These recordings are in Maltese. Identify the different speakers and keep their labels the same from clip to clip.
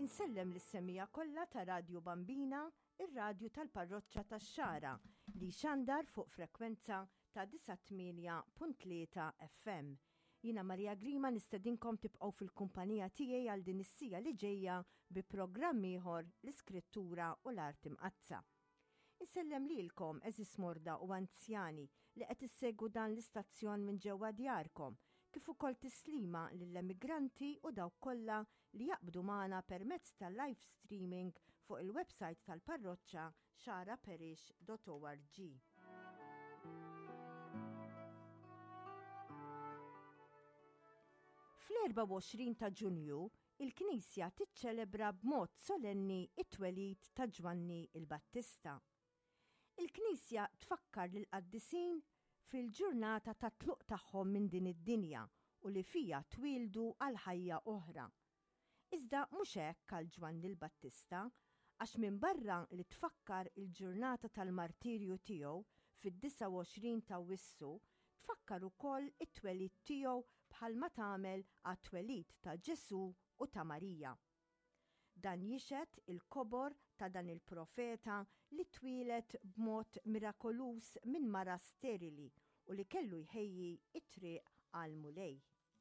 Speaker 1: Insellem lis-semija kollha ta' Radio Bambina, ir-radju tal-Parroċċa tax-Xara li xandar fuq frekwenza ta' 98.3 FM. Jina Marija Grima nistedinkom tibqgħu fil-kumpanija tiegħi għal din is-sija li ġejja bi programm ieħor l-iskrittura u l-art imqazza. Insellem lilkom eżis morda u anzjani li qed issegwu dan l-istazzjon minn ġewwa djarkom, kif ukoll tislima lill-emigranti u dawk kollha li jaqbdu magħna permezz tal-live streaming fuq il-website tal-parroċċa xaraparish.org. Fl-24 ta' Ġunju, il-Knisja tiċċelebra b'mod solenni it-twelid ta' Ġwanni il-Battista. Il-Knisja tfakkar lil qaddisin fil-ġurnata ta' tluq tagħhom minn din id-dinja u li fija twildu għal ħajja oħra. Iżda mhux hekk għal Ġwanni l-Battista, għax minn barra li tfakkar il-ġurnata tal-martirju tiegħu fid-29 ta' Wissu, tfakkar ukoll it-twelid tiegħu bħalma tagħmel għat-twelid ta' Ġesu u ta' Marija. Dan jixed il-kobor ta' dan il-profeta li twilet b'mod mirakolus minn mara sterili u li kellu jħejji it-triq għal mulej.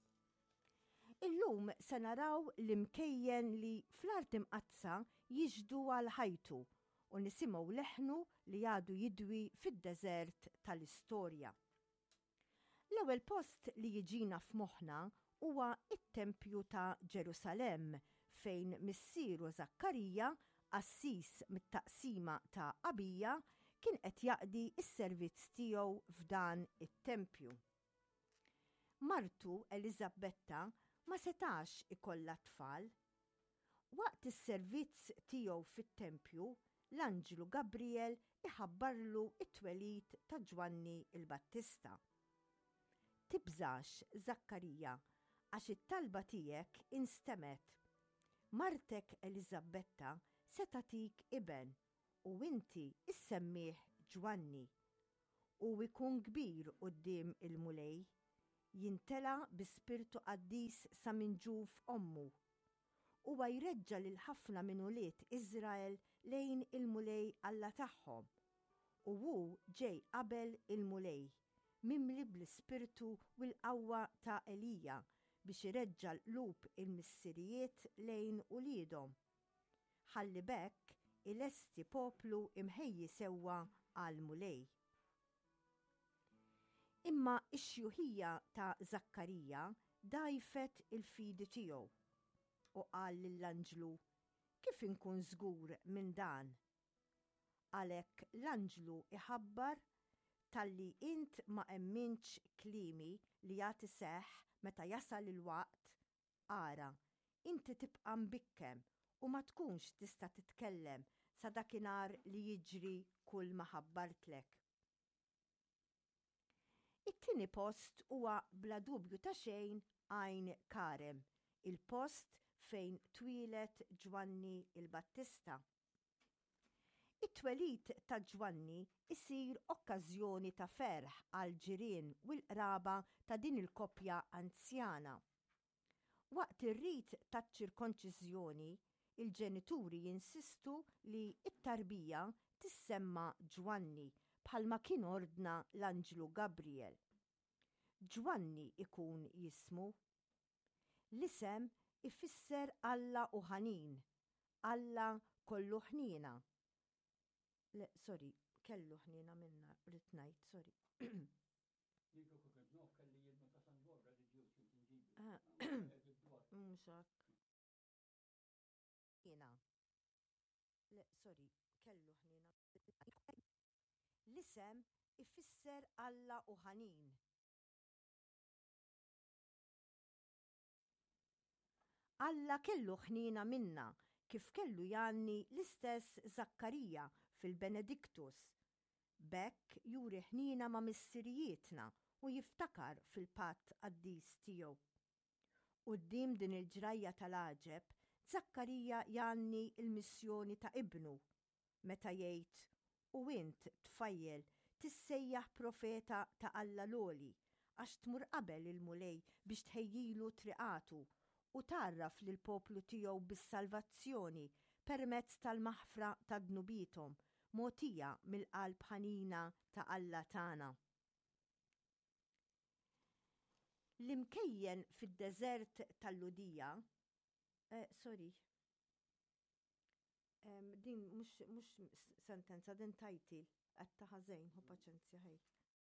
Speaker 1: Illum se naraw l-imkejjen li fl-art imqazza jiġdu għal ħajtu u nisimgħu leħnu li għadu jidwi fid-deżert tal-istorja. L-ewwel post li jiġina f'moħħna huwa it-Tempju ta' Ġerusalem fejn missieru Zakkarija, assis mit-taqsima ta' Abija, kien qed jaqdi s-servizz tiegħu f'dan it-tempju. Martu Eliżabetta ma setax ikollha tfal. Waqt is-servizz tiegħu fit-tempju, l-Anġlu Gabriel iħabbarlu it-twelid ta' Ġwanni il-Battista. Tibżax, Zakkarija, għax it-talba tiegħek instemet. Martek Eliżabetta se tagħtik iben u inti issemmih Ġwanni. U jkun kbir quddiem il-mulej, jintela bi Spiritu Qaddis sa minn ġuf ommu. Huwa jreġġa' lil ħafna minn ulied Iżrael lejn il-mulej Alla tagħhom. U hu ġej qabel il-mulej, mimli bl-ispirtu u l-qawwa ta' Elija biex ireġġa' l-qlub il-missirijiet lejn uliedhom. Ħalli bekk ilesti poplu imħejji sewwa għal mulej. Imma x-xjuħija ta' Zakkarija dajfet il-fidi tiegħu u qal lill-Anġlu: kif inkun żgur minn dan? Għalhekk l-Anġlu iħabbar talli int ma emminx klimi li jagħti seħħ meta jasal il-waqt, ara, inti tibqa' mbikkem u ma tkunx tista' titkellem sa dakinhar li jiġri kull ma ħabbartlek. It-tieni post huwa bla dubju ta' xejn Għajn Karem, il-post fejn twilet Ġwanni il-Battista. It-twelid ta' Ġwanni isir okkażjoni ta' ferħ għal ġirien u l-qraba ta' din il-koppja anzjana. Waqt ir-rit taċ-ċirkonċiżjoni, il-ġenituri jinsistu li t-tarbija tissemma Ġwanni bħalma kien ordna l-Anġlu Gabriel. Ġwanni ikun jismu. L-isem ifisser Alla u ħanin, Alla kollu ħnina. Kellu ħnina minna, rrid ngħid, sorry. Kellu ħnina. L-isem ifisser Alla u ħanin. Alla kellu ħnina minna, kif kellu janni l-istess Zakkarija fil-Benediktus. Bekk juri ħnina ma' missirijietna u jiftakar fil-patt qaddis tiegħu. Quddiem din il-ġrajja tal-għaġeb, Zakkarija janni il-missjoni ta' ibnu, meta jgħid: u int tfajjel tissejjaħ profeta ta' Alla l-Oli għax tmur qabel il-mulej biex tħejjilu triqatu u tarraf lil poplu tiegħu bis-salvazzjoni permezz tal-maħfra ta' dnubithom mogħtija mill-qalb ħanina ta' Alla tagħna. L-imkejjen fid-deżert tal-Ludija, din mhux sentenza, din title qed ta' ħażejn hu paċenzja ħej.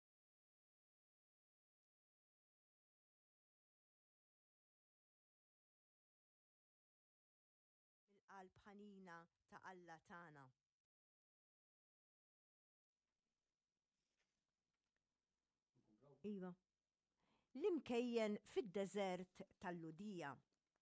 Speaker 1: Mill-qalb ħanina ta' Alla tagħna. Iva. L-imkejjen fid-deżert tal-Ludija.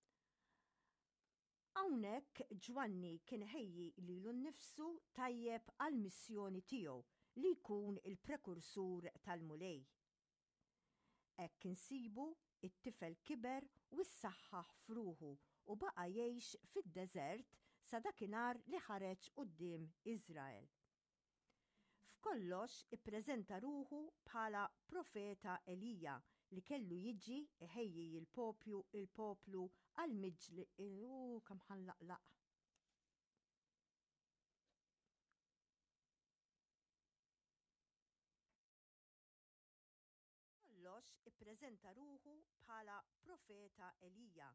Speaker 1: Hawnhekk Ġwanni kien ħejji lilu nnifsu tajjeb għall-missjoni tiegħu li jkun il-prekursur tal-mulej. Hekk insibu it-tifel kiber u ssaħħaħ f'ruħu u baqa' jgħix fid-deżert sa dakinhar li ħareġ quddiem Iżrael. F'kollox ippreżenta ruħu bħala profeta Elija li kellu jiġi iħejji il-poplu għal-miġli kemm ħanlaqlaq. Kollox ippreżenta ruħu bħala profeta Elija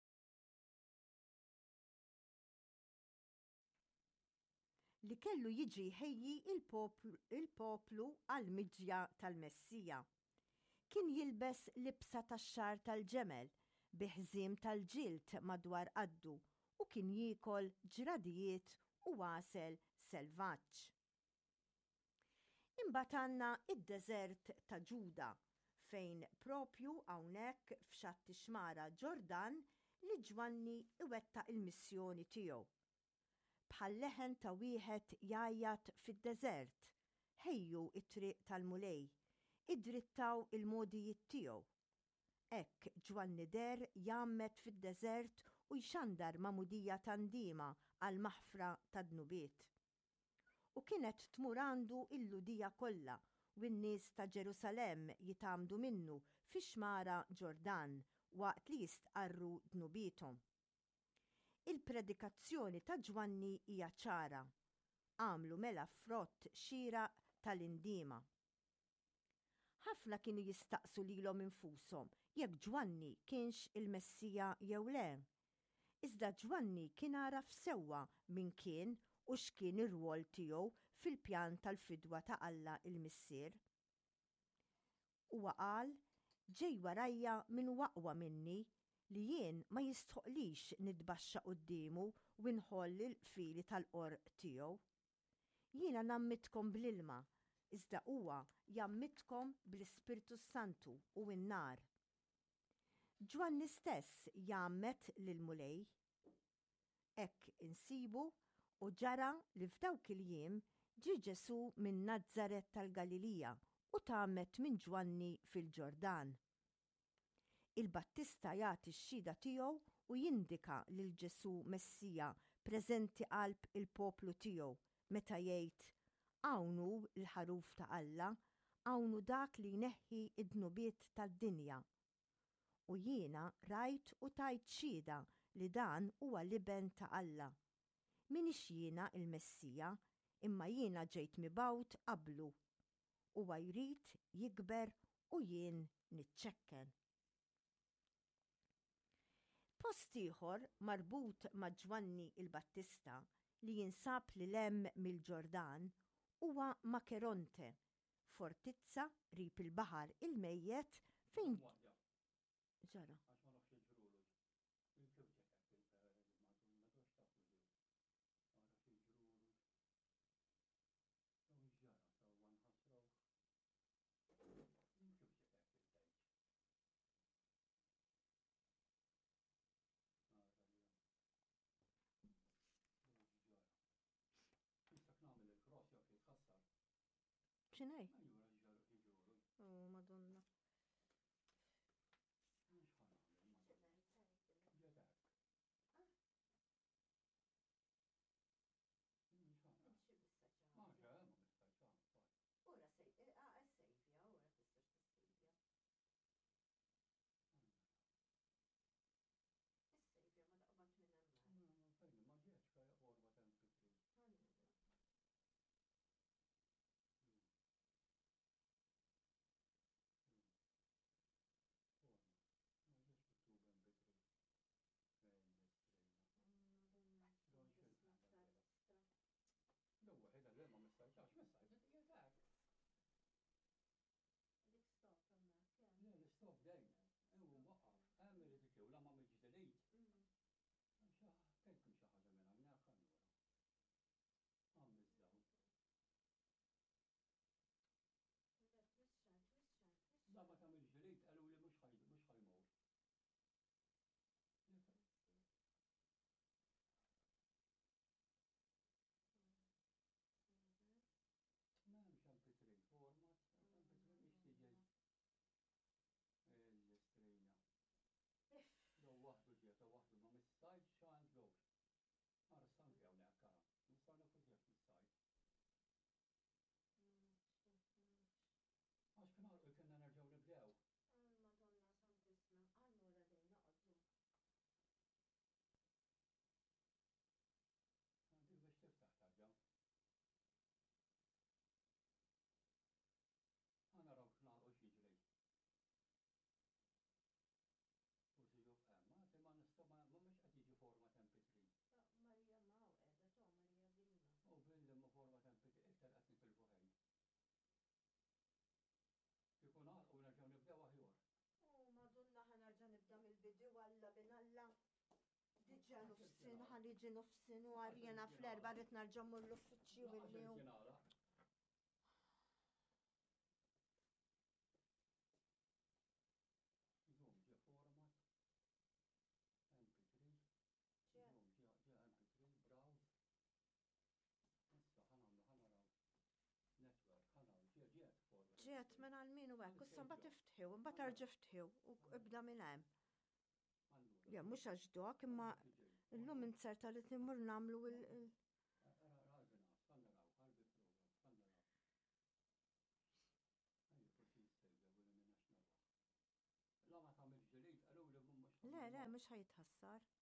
Speaker 1: li kellu jiġi ħejji il-poplu għal-miġja tal-Messija. Kien jilbes libsa tax-xar tal-ġemel bi ħżiem tal-ġild madwar qaddu u kien jiekol ġradijiet u wasel selvaġġ. Imbagħad għandna id-deżert ta' Ġuda fejn propju hawnhekk f'xatt ix-xmara Ġordan li Ġwanni iwettaq il-missjoni tiegħu. Bħal leħen ta' wieħed jgħajjad fid-deżert, ħejju it-triq tal-mulej, idrittaw il-modijiet tiegħu. Hekk Ġwanni der jgħammet fid-deżert u jxandar ma'mudija tandima għal maħfra ta' dnubiet. U kienet tmur għandu il-Ludija kollha u n-nies ta' Ġerusalemm jitamdu minnu fix-xmara Ġordan waqt li jistqarru dnubithom. Il-predikazzjoni ta' Ġwanni hija ċara. Għamlu mela frott xieraq tal-indiema. Ħafna kienu jistaqsu lilhom infushom jekk Ġwanni kienx il-Messija jew le. Iżda Ġwanni kien għaraf sewwa min kien u x'kien ir-rwol tiegħu fil-pjan tal-fidwa ta' Alla il-Missier. Huwa qal, ġej warajja min waqwa minni li jien ma jistħoqlix nitbaxxa qudiemu u nħolli l-fili tal-qorq tiegħu. Jiena nammitkom bl-ilma, iżda huwa jammitkom bl-Ispirtu Santu u n-nar. Ġwanni stess jammet lil-mulej. Hekk insibu u ġara li f'dawk il-jiem ġie Ġesu minn Nażaret tal-Galilija u tgħammet minn Ġwanni fil-Ġordan. Il-Battista jagħti x-xhieda tiegħu u jindika lil Ġesu Messija preżenti qalb il-poplu tiegħu meta jgħid hawn hu l-ħaruf ta' Alla, hawn hu dak li jneħħi d-dnubiet tad-dinja. U jiena rajt u tajt xhieda li dan huwa l-iben ta' Alla. Minix jiena il-Messija, imma jiena ġejt mibgħut qablu. Huwa jrid jikber u jien niċċekken. Post ieħor marbut ma' Ġwanni il-Battista li jinsab lil hemm mill-Ġordan huwa Makeronte, fortizza qrib il-Baħar il-Mejjed fejn ġara. X'inhi? Oh, Madonna. Ora sejvja, ora tistax tistudja. il-video għalla bin alla. Diġà nofsin, ħaliġi nofsin u għarjena fl-erba rrit narġa' mmur l-uffiċċju illum. Ġiet minn għal min u hekk, issa mbagħad iftħew, mbagħad arġa' iftħew u ibda minn hemm. Ja mhux għax dok imma illum inserta li timur nagħmlu il. Le, mhux ħajtħassar.